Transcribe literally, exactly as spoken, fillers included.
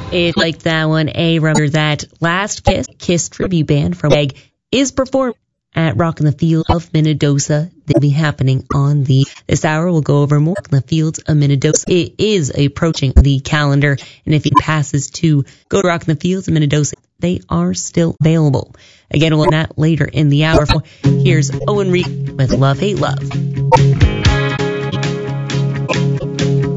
It's like that one, a reminder that Last Kiss, Kiss tribute band from Egg, is performed at Rock in the Field of Minnedosa. They'll be happening on the, this hour we'll go over more Rock in the Fields of Minnedosa. It is approaching the calendar, and if it passes to go to Rock in the Fields of Minnedosa, they are still available. Again, we'll learn that later in the hour. Here's Owen Reed with Love, Hate, Love.